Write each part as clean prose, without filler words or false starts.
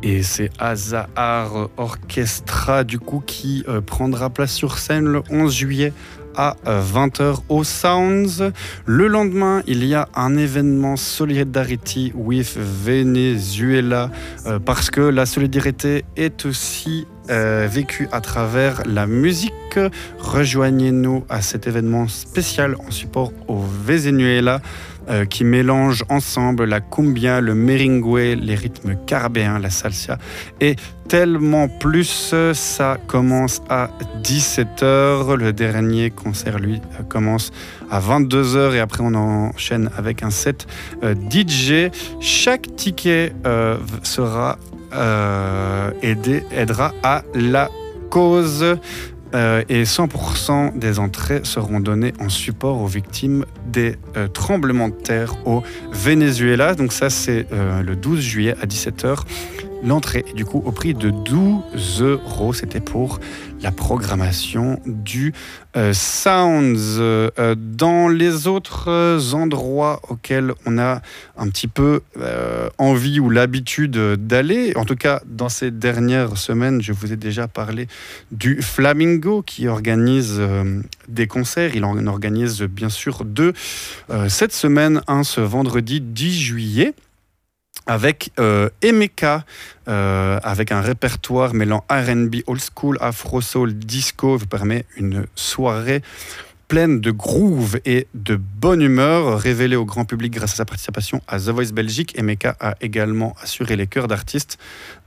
Et c'est Azahar Orchestra du coup qui prendra place sur scène le 11 juillet à 20h au Sounds. Le lendemain, il y a un événement Solidarity with Venezuela parce que la solidarité est aussi vécue à travers la musique. Rejoignez-nous à cet événement spécial en support au Venezuela qui mélange ensemble la cumbia, le merengue, les rythmes caribéens, la salsa et tellement plus. Ça commence à 17h. Le dernier concert, lui, commence à 22h et après on enchaîne avec un set DJ. Chaque ticket sera aidera à la cause. Et 100% des entrées seront données en support aux victimes des tremblements de terre au Venezuela. Donc ça, c'est le 12 juillet à 17h. L'entrée est du coup au prix de 12 €. C'était pour la programmation du Sounds. Dans les autres endroits auxquels on a un petit peu envie ou l'habitude d'aller, en tout cas dans ces dernières semaines, je vous ai déjà parlé du Flamingo qui organise des concerts. Il en organise bien sûr deux cette semaine, un ce vendredi 10 juillet. Avec Emeka, avec un répertoire mêlant R&B, old school, afro soul, disco, vous permet une soirée pleine de groove et de bonne humeur, révélée au grand public grâce à sa participation à The Voice Belgique. Emeka a également assuré les chœurs d'artistes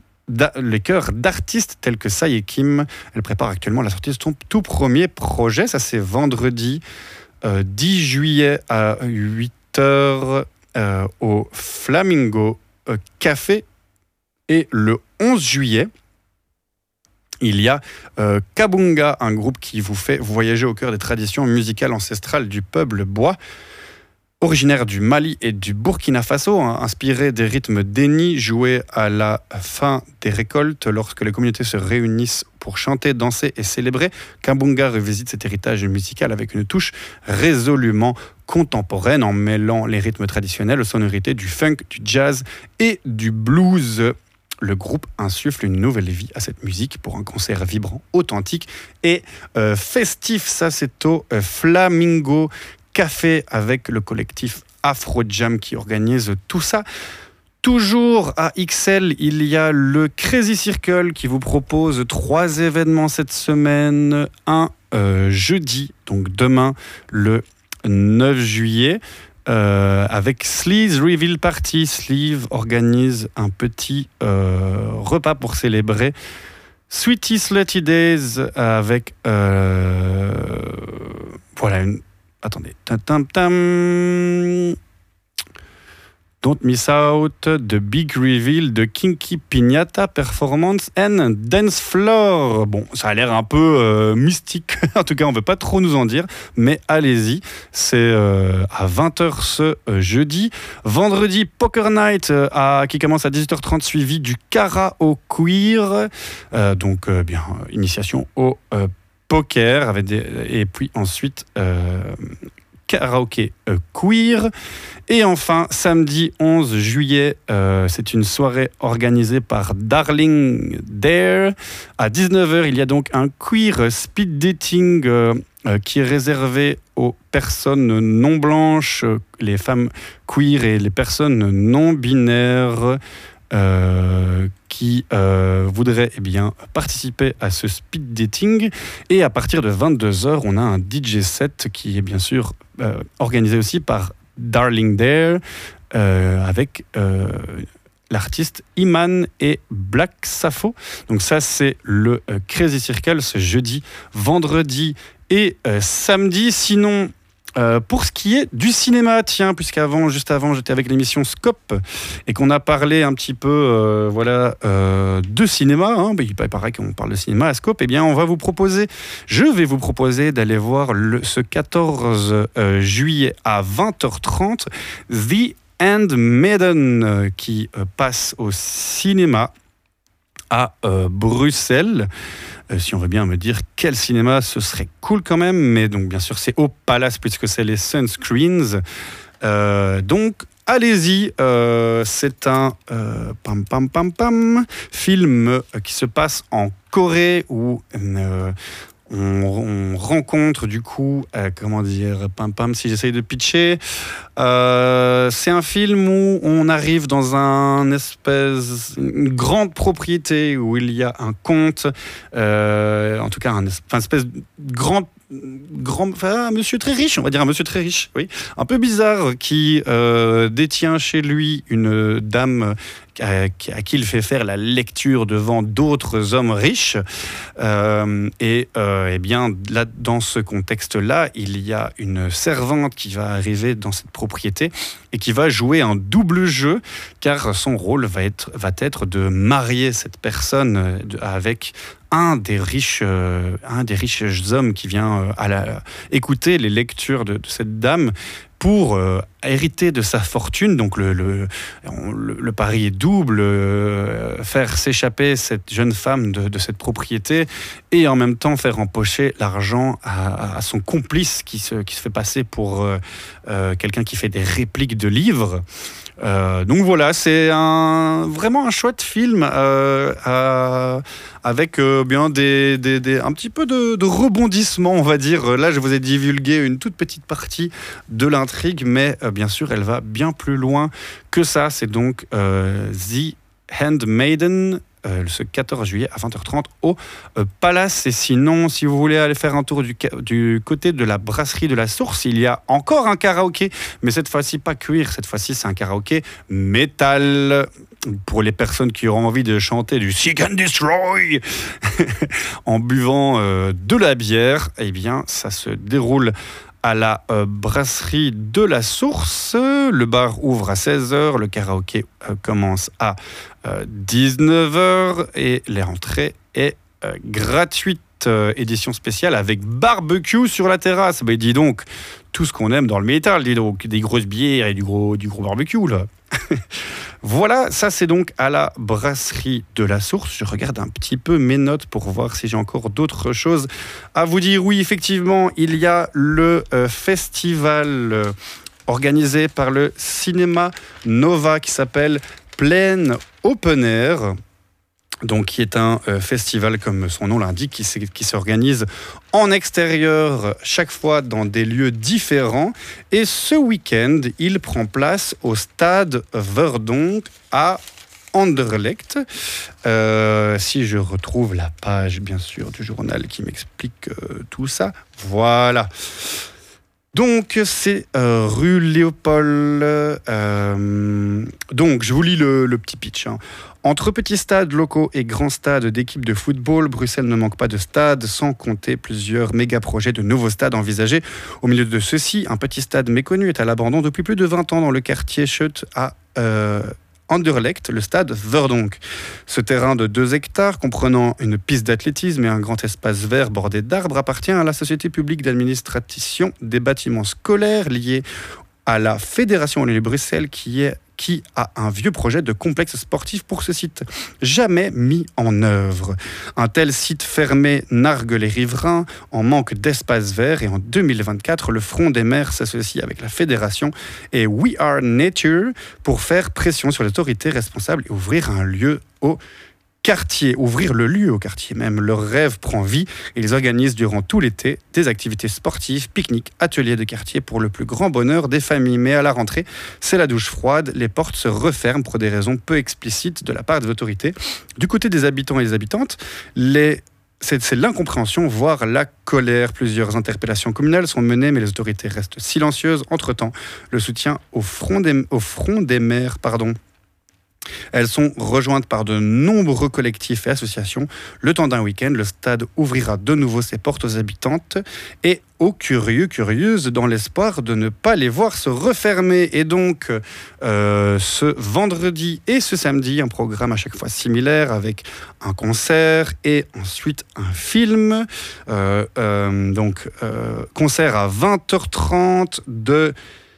tels que Saye Kim. Elle prépare actuellement la sortie de son tout premier projet. Ça, c'est vendredi 10 juillet à 8h au Flamingo Café. Et le 11 juillet, il y a Kabunga, un groupe qui vous fait voyager au cœur des traditions musicales ancestrales du peuple bois. Originaire du Mali et du Burkina Faso, inspiré des rythmes d'Eni joués à la fin des récoltes lorsque les communautés se réunissent pour chanter, danser et célébrer, Kabunga revisite cet héritage musical avec une touche résolument contemporaine en mêlant les rythmes traditionnels aux sonorités du funk, du jazz et du blues. Le groupe insuffle une nouvelle vie à cette musique pour un concert vibrant, authentique et festif. Ça, c'est au Flamingo Café avec le collectif Afro Jam qui organise tout ça. Toujours à XL, il y a le Crazy Circle qui vous propose 3 événements cette semaine. Un jeudi, donc demain, le 9 juillet, avec Sleaze Reveal Party. Sleeve organise un petit repas pour célébrer Sweetie Slutty Days avec voilà une... Attendez. Don't miss out the big reveal de Kinky Piñata Performance and Dance Floor. Bon, ça a l'air un peu mystique. En tout cas, on ne veut pas trop nous en dire. Mais allez-y. C'est à 20h ce jeudi. Vendredi, Poker Night qui commence à 18h30, suivi du Karaoke Queer. Donc, initiation au poker. Et puis ensuite... karaoké queer. Et enfin, samedi 11 juillet, c'est une soirée organisée par Darling Dare. À 19h, il y a donc un queer speed dating qui est réservé aux personnes non blanches, les femmes queer et les personnes non binaires qui voudraient participer à ce speed dating. Et à partir de 22h, on a un DJ set qui est bien sûr organisé aussi par Darling Dare avec l'artiste Iman et Black Sappho. Donc ça, c'est le Crazy Circle ce jeudi, vendredi et samedi. Sinon, pour ce qui est du cinéma, tiens, juste avant, j'étais avec l'émission Scope et qu'on a parlé un petit peu, de cinéma. Il paraît qu'on parle de cinéma à Scope. Eh bien, je vais vous proposer d'aller voir ce 14 juillet à 20h30 The Handmaiden qui passe au cinéma à Bruxelles. Si on veut bien me dire quel cinéma, ce serait cool quand même. Mais donc, bien sûr, c'est au Palace puisque c'est les Sunscreens. Donc, allez-y, c'est un film qui se passe en Corée où on rencontre du coup, si j'essaye de pitcher, c'est un film où on arrive dans une grande propriété où il y a un comte, en tout cas un espèce de un monsieur très riche, on va dire un monsieur très riche, oui, un peu bizarre, qui détient chez lui une dame à qui il fait faire la lecture devant d'autres hommes riches. Et bien, là, dans ce contexte-là, il y a une servante qui va arriver dans cette propriété et qui va jouer un double jeu, car son rôle va être de marier cette personne avec un des riches hommes qui vient écouter les lectures de cette dame pour hériter de sa fortune. Donc le pari est double, faire s'échapper cette jeune femme de cette propriété et en même temps faire empocher l'argent à son complice qui se fait passer pour quelqu'un qui fait des répliques de livres. Donc voilà, c'est vraiment un chouette film avec bien un petit peu de rebondissement, on va dire. Là, je vous ai divulgué une toute petite partie de l'intrigue, mais bien sûr, elle va bien plus loin que ça. C'est donc The Handmaiden, ce 14 juillet à 20h30 au Palace. Et sinon, si vous voulez aller faire un tour du côté de la brasserie de la Source, il y a encore un karaoké, mais cette fois-ci pas cuir, cette fois-ci c'est un karaoké métal. Pour les personnes qui auront envie de chanter du Seek and Destroy en buvant de la bière, eh bien ça se déroule à la brasserie de la Source. Le bar ouvre à 16h, le karaoké commence à 19h et l'entrée est gratuite. Édition spéciale avec barbecue sur la terrasse. Ben, dis donc, tout ce qu'on aime dans le métal, dis donc, des grosses bières et du gros barbecue là. Voilà, ça c'est donc à la brasserie de la Source. Je regarde un petit peu mes notes pour voir si j'ai encore d'autres choses à vous dire. Oui, effectivement, il y a le festival organisé par le Cinéma Nova qui s'appelle Plein Open Air. Donc, qui est un festival, comme son nom l'indique, qui s'organise en extérieur, chaque fois dans des lieux différents. Et ce week-end, il prend place au stade Verdonk à Anderlecht. Si je retrouve la page, bien sûr, du journal qui m'explique tout ça. Voilà. Donc, c'est rue Léopold. Donc, je vous lis le petit pitch. Entre petits stades locaux et grands stades d'équipes de football, Bruxelles ne manque pas de stades, sans compter plusieurs méga-projets de nouveaux stades envisagés. Au milieu de ceux-ci, un petit stade méconnu est à l'abandon depuis plus de 20 ans dans le quartier Schut à Anderlecht, le stade Verdonk. Ce terrain de 2 hectares, comprenant une piste d'athlétisme et un grand espace vert bordé d'arbres, appartient à la Société publique d'administration des bâtiments scolaires liée à la Fédération Wallonie-Bruxelles qui a un vieux projet de complexe sportif pour ce site, jamais mis en œuvre. Un tel site fermé nargue les riverains en manque d'espace vert et en 2024, le Front des maires s'associe avec la Fédération et We Are Nature pour faire pression sur les autorités responsables et ouvrir le lieu au quartier même. Leur rêve prend vie et ils organisent durant tout l'été des activités sportives, pique-niques, ateliers de quartier pour le plus grand bonheur des familles. Mais à la rentrée, c'est la douche froide, les portes se referment pour des raisons peu explicites de la part des autorités. Du côté des habitants et des habitantes, c'est l'incompréhension, voire la colère. Plusieurs interpellations communales sont menées, mais les autorités restent silencieuses. Entre-temps, le soutien au front des maires, elles sont rejointes par de nombreux collectifs et associations. Le temps d'un week-end, le stade ouvrira de nouveau ses portes aux habitantes et aux curieuses dans l'espoir de ne pas les voir se refermer. Et donc, ce vendredi et ce samedi, un programme à chaque fois similaire avec un concert et ensuite un film. Concert à 20h30 de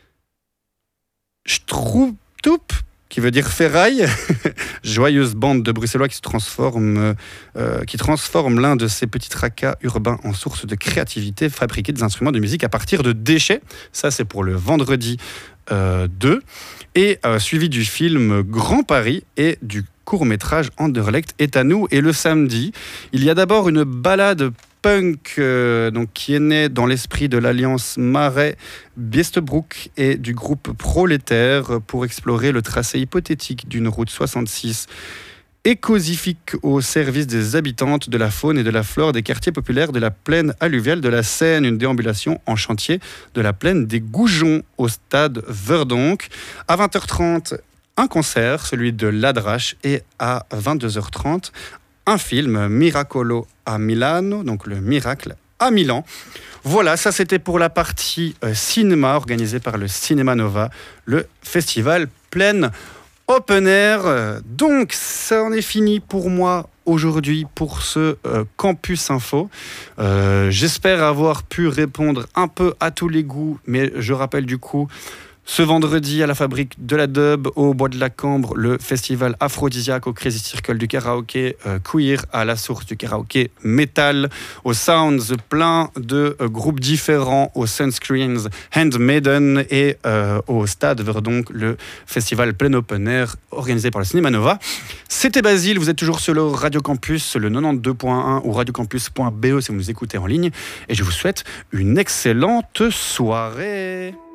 Strooptoep, qui veut dire ferraille, joyeuse bande de Bruxellois qui transforme l'un de ces petits tracas urbains en source de créativité, fabriquer des instruments de musique à partir de déchets. Ça, c'est pour le vendredi 2, et suivi du film Grand Paris et du court-métrage Anderlecht est à nous. Et le samedi, il y a d'abord une balade punk qui est née dans l'esprit de l'alliance Marais-Biestebroek et du groupe Prolétaire pour explorer le tracé hypothétique d'une route 66 écosifique au service des habitantes, de la faune et de la flore des quartiers populaires de la plaine alluviale de la Seine. Une déambulation en chantier de la plaine des Goujons au stade Verdonck. À 20h30, un concert, celui de l'Adrache, et à 22h30, un film, Miracolo à Milano, donc le miracle à Milan. Voilà, ça c'était pour la partie cinéma organisée par le Cinéma Nova, le festival plein open air. Donc ça en est fini pour moi aujourd'hui pour ce Campus Info. J'espère avoir pu répondre un peu à tous les goûts, mais je rappelle du coup, ce vendredi à la Fabrique de la Dub, au Bois de la Cambre, le festival aphrodisiaque au Crazy Circle du karaoké queer, à la source du karaoké metal, au Sounds, plein de groupes différents, au Sunscreens, Handmaiden et au Stade Verdonck, le festival plein open air organisé par le Cinéma Nova. C'était Basile, vous êtes toujours sur le Radio Campus, le 92.1 ou radiocampus.be si vous nous écoutez en ligne, et je vous souhaite une excellente soirée.